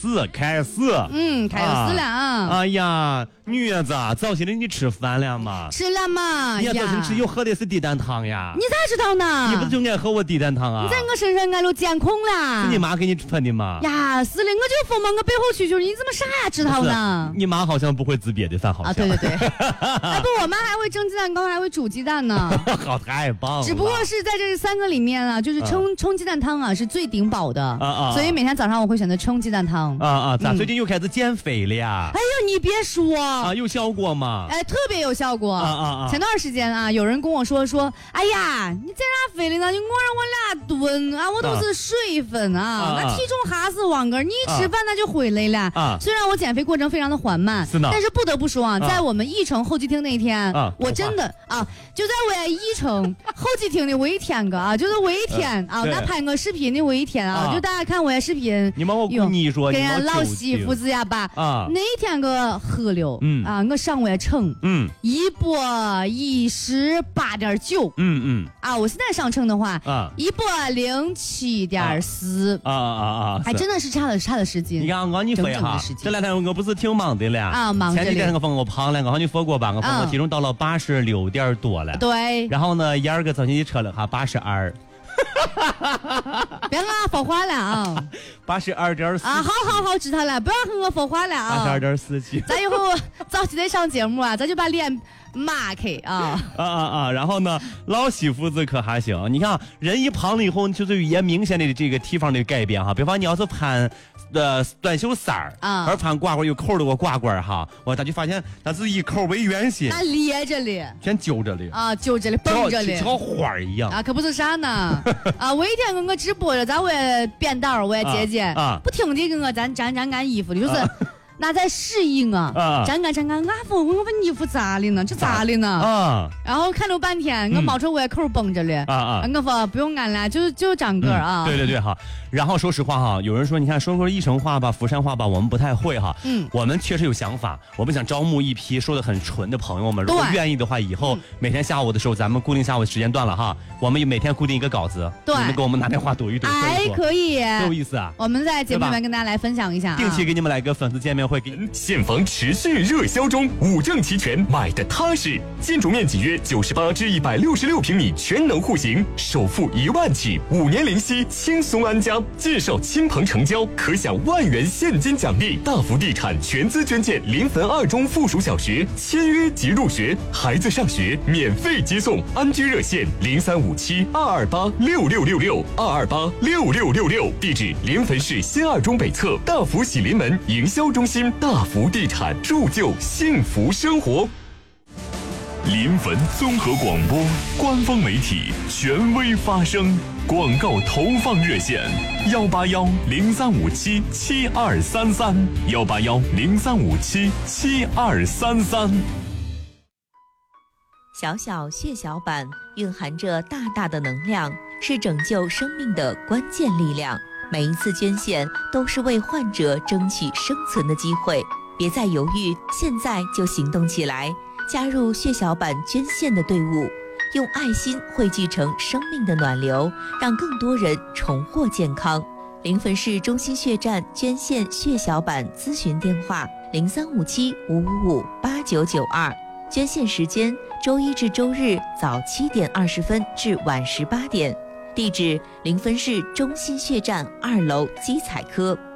开始了啊！哎呀，女子，早些的你吃饭了吗？ 吃了嘛。 你早些吃又喝的是地蛋汤呀？ 你咋知道呢？ 你不是就爱喝我地蛋汤啊？ 你在我身上挨了监控了？ 是你妈给你喷的吗？ 呀，是的，我就疯嘛，我背后蛐蛐，你怎么啥呀知道呢？ 你妈好像不会自别的饭，好像啊，对。哎不，我妈还会蒸鸡蛋糕，还会煮鸡蛋呢。 好，太棒了！ 只不过是在这3个里面啊，就是冲鸡蛋汤啊是最顶饱的所以每天早上我会选择冲鸡蛋汤。 咋最近又开始减肥了呀？ 哎呦，你别说啊，有效果吗？ 哎，特别有效果前段时间啊，有人跟我说，哎呀，你在哪肥的呢？你我让我俩蹲啊，我都是水分那体重还是往个，你一吃饭那就回来了虽然我减肥过程非常的缓慢，但是不得不说在我们一城候机厅那天我真的就在我一城候机厅的唯一天个就是唯一天那拍个视频的唯一天就大家看我的视频， 你们我跟你说， 跟人老媳妇子呀吧那天个喝了我上午也称一波18.9我现在上称的话一波07.4还真的是差了10斤。 你看我跟你说哈，这2天我不是挺忙的了忙着前几天我胖了，我和你说过吧，我胖我体重到了86点多了。 对。 然后呢，1个早上测了哈82。 别跟我说话了 82.4 好，知道了，不要和我说话了 82.47。 咱以后早起得上节目咱就把脸骂开然后呢，老媳妇子可还行。你看人一胖了以后，就是也明显的这个体方的改变哈。比方你要是穿短袖衫而穿褂褂有扣的褂褂哈，他就发现它是以扣为圆心， 那咧着的， 全揪着的揪着的，绷着的， 像花一样可不是啥呢我一天我直播了，咱我也编导，我也姐不停地跟我咱干衣服的，就是那在适应粘干，我问衣服咋的呢？这咋的呢？然后看了半天，我冒出我口绷着了我说不用按了，就长个对哈。然后说实话哈，有人说你看说宜城话吧、福山话吧，我们不太会哈。我们确实有想法，我们想招募一批说的很纯的朋友们，如果愿意的话，以后每天下午的时候，咱们固定下午时间段了哈，我们每天固定一个稿子，你们给我们拿电话读一读， 可以， 多有意思啊！ 我们在节目里面跟大家来分享一下， 定期给你们来个粉丝见面会， 现房持续热销中，5证齐全，买的踏实。建筑面积约98至166平米，全能户型，首付1万起，5年零息，轻松安家。介绍亲朋成交，可享1万元现金奖励。大福地产全资捐建临汾2中附属小学，签约即入学，孩子上学免费接送。安居热线0357-228-6666，228-6666。地址：临汾市新2中北侧大福喜临门营销中心。大福地产，铸就幸福生活。临汾综合广播官方媒体，权威发声。广告投放热线：181-0357-7233，181-0357-7233。 小小血小板蕴含着大大的能量，是拯救生命的关键力量。每一次捐献都是为患者争取生存的机会，别再犹豫，现在就行动起来，加入血小板捐献的队伍，用爱心汇聚成生命的暖流，让更多人重获健康。临汾市中心血站捐献血小板咨询电话：0357-555-8992，捐献时间周一至周日早7点20分至晚18点。地址：临汾市中心血站2楼基彩科。